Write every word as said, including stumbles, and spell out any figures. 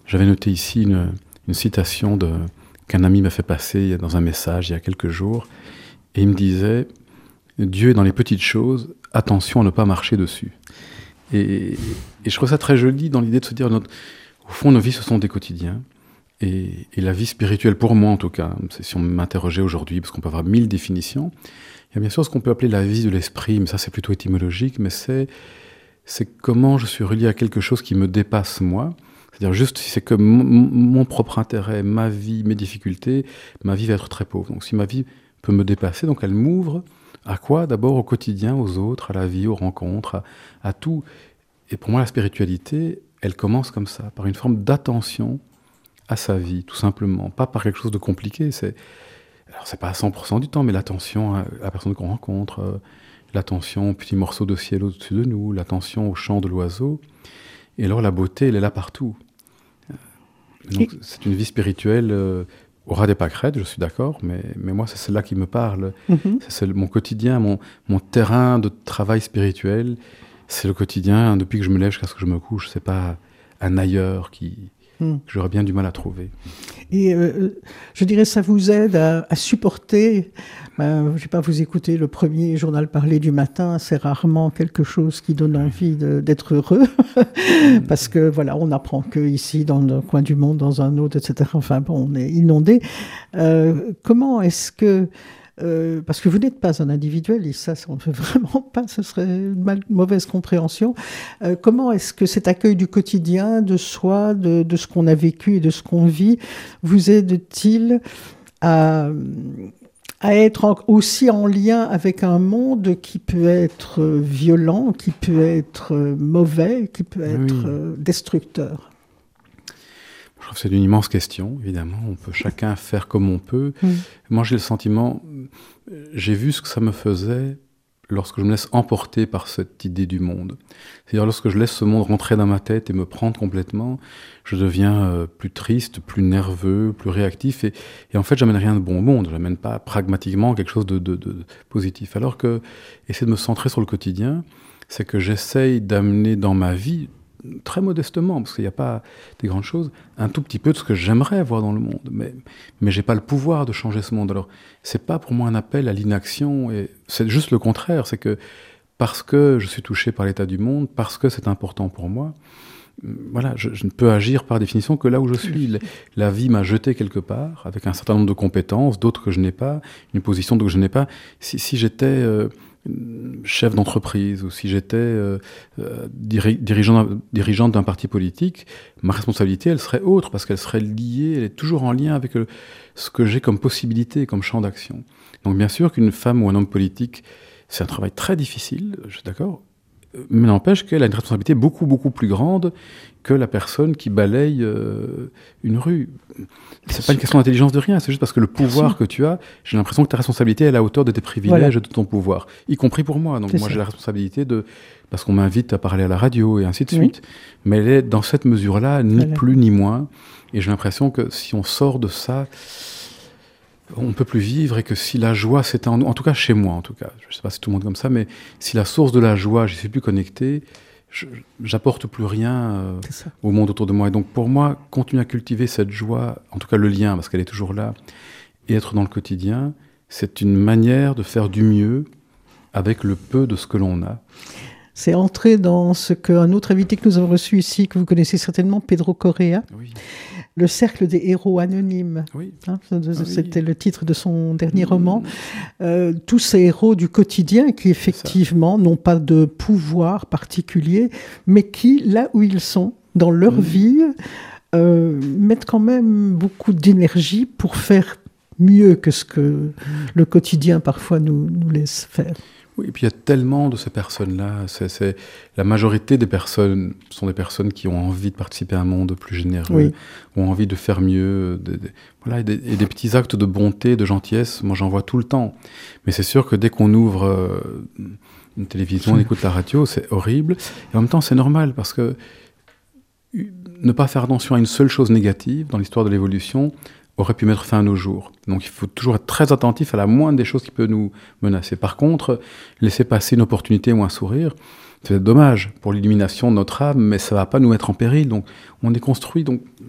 J'avais noté ici une, une citation de, qu'un ami m'a fait passer dans un message il y a quelques jours. Et il me disait « Dieu est dans les petites choses, attention à ne pas marcher dessus ». Et, et je trouve ça très joli dans l'idée de se dire, notre, au fond, nos vies, ce sont des quotidiens. Et, et la vie spirituelle, pour moi en tout cas, c'est si on m'interrogeait aujourd'hui, parce qu'on peut avoir mille définitions, il y a bien sûr ce qu'on peut appeler la vie de l'esprit, mais ça c'est plutôt étymologique, mais c'est, c'est comment je suis relié à quelque chose qui me dépasse moi. C'est-à-dire juste si c'est que mon, mon propre intérêt, ma vie, mes difficultés, ma vie va être très pauvre. Donc si ma vie peut me dépasser, donc elle m'ouvre à quoi? D'abord au quotidien, aux autres, à la vie, aux rencontres, à, à tout. Et pour moi la spiritualité, elle commence comme ça, par une forme d'attention à sa vie, tout simplement. Pas par quelque chose de compliqué. C'est, alors, c'est pas à cent pour cent du temps, mais l'attention à la personne qu'on rencontre, euh, l'attention aux petits morceaux de ciel au-dessus de nous, l'attention au chant de l'oiseau. Et alors, la beauté, elle est là partout. Donc, Et... c'est une vie spirituelle euh, au ras des pâquerettes, je suis d'accord, mais, mais moi, c'est celle-là qui me parle. Mm-hmm. C'est, c'est mon quotidien, mon, mon terrain de travail spirituel. C'est le quotidien, depuis que je me lève jusqu'à ce que je me couche. C'est pas un ailleurs qui... que j'aurais bien du mal à trouver. Et euh, je dirais ça vous aide à, à supporter, ben, je ne sais pas, vous écoutez le premier journal parlé du matin, c'est rarement quelque chose qui donne envie de, d'être heureux, parce que voilà, on apprend que ici, dans un coin du monde, dans un autre, et cetera. Enfin bon, on est inondé. Euh, comment est-ce que Euh, parce que vous n'êtes pas un individuel, et ça, ça on ne fait vraiment pas, ce serait une mal, mauvaise compréhension. Euh, comment est-ce que cet accueil du quotidien, de soi, de, de ce qu'on a vécu et de ce qu'on vit, vous aide-t-il à, à être en, aussi en lien avec un monde qui peut être violent, qui peut être mauvais, qui peut être oui. destructeur? Je trouve que c'est une immense question, évidemment. On peut chacun faire comme on peut. Mmh. Moi, j'ai le sentiment... J'ai vu ce que ça me faisait lorsque je me laisse emporter par cette idée du monde. C'est-à-dire, lorsque je laisse ce monde rentrer dans ma tête et me prendre complètement, je deviens euh, plus triste, plus nerveux, plus réactif. Et, et en fait, j'amène rien de bon au monde. Je n'amène pas pragmatiquement quelque chose de, de, de positif. Alors que, essayer de me centrer sur le quotidien, c'est que j'essaye d'amener dans ma vie... très modestement, parce qu'il n'y a pas des grandes choses, un tout petit peu de ce que j'aimerais voir dans le monde, mais, mais je n'ai pas le pouvoir de changer ce monde. Alors, ce n'est pas pour moi un appel à l'inaction, et c'est juste le contraire, c'est que parce que je suis touché par l'état du monde, parce que c'est important pour moi, voilà, je, je ne peux agir par définition que là où je suis. La vie m'a jeté quelque part, avec un certain nombre de compétences, d'autres que je n'ai pas, une position que je n'ai pas. Si, si j'étais... Euh, chef d'entreprise, ou si j'étais euh, euh, diri- dirigeant, dirigeante d'un parti politique, ma responsabilité, elle serait autre, parce qu'elle serait liée, elle est toujours en lien avec euh, ce que j'ai comme possibilité, comme champ d'action. Donc bien sûr qu'une femme ou un homme politique, c'est un travail très difficile, je suis d'accord, mais n'empêche qu'elle a une responsabilité beaucoup, beaucoup plus grande que la personne qui balaye euh, une rue. C'est pas une question d'intelligence de rien, c'est juste parce que le pouvoir que tu as, j'ai l'impression que ta responsabilité est à la hauteur de tes privilèges voilà. et de ton pouvoir, y compris pour moi. Donc c'est moi, ça. J'ai la responsabilité de... parce qu'on m'invite à parler à la radio et ainsi de suite. Oui. Mais elle est dans cette mesure-là, ni voilà. plus ni moins. Et j'ai l'impression que si on sort de ça... on ne peut plus vivre, et que si la joie s'éteint, en, en tout cas chez moi, en tout cas, je ne sais pas si c'est tout le monde comme ça, mais si la source de la joie, je ne suis plus connecté, je, j'apporte plus rien euh, au monde autour de moi. Et donc pour moi, continuer à cultiver cette joie, en tout cas le lien, parce qu'elle est toujours là, et être dans le quotidien, c'est une manière de faire du mieux avec le peu de ce que l'on a. C'est entrer dans ce qu'un autre invité que nous avons reçu ici, que vous connaissez certainement, Pedro Correa, oui. Le cercle des héros anonymes. Oui. Hein, c'était oui. le titre de son dernier mmh. roman. Euh, tous ces héros du quotidien qui, effectivement, n'ont pas de pouvoir particulier, mais qui, là où ils sont, dans leur mmh. vie, euh, mettent quand même beaucoup d'énergie pour faire mieux que ce que mmh. le quotidien, parfois, nous, nous laisse faire. Oui, et puis il y a tellement de ces personnes-là. C'est, c'est, la majorité des personnes sont des personnes qui ont envie de participer à un monde plus généreux, oui. ont envie de faire mieux, de, de, voilà, et des, et des petits actes de bonté, de gentillesse, moi j'en vois tout le temps. Mais c'est sûr que dès qu'on ouvre euh, une télévision, on écoute la radio, c'est horrible. Et en même temps, c'est normal, parce que ne pas faire attention à une seule chose négative dans l'histoire de l'évolution aurait pu mettre fin à nos jours. Donc il faut toujours être très attentif à la moindre des choses qui peut nous menacer. Par contre, laisser passer une opportunité ou un sourire, c'est dommage pour l'illumination de notre âme, mais ça ne va pas nous mettre en péril. Donc on est construit... Donc